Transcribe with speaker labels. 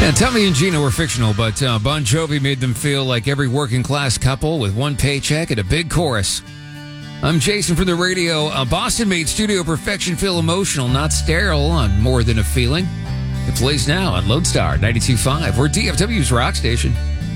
Speaker 1: Yeah, Tommy and Gina were fictional, but Bon Jovi made them feel like every working class couple with one paycheck and a big chorus. I'm Jason from the radio. Boston made Studio Perfection feel emotional, not sterile, on More Than a Feeling. It plays now on Lodestar 92.5. We're DFW's rock station.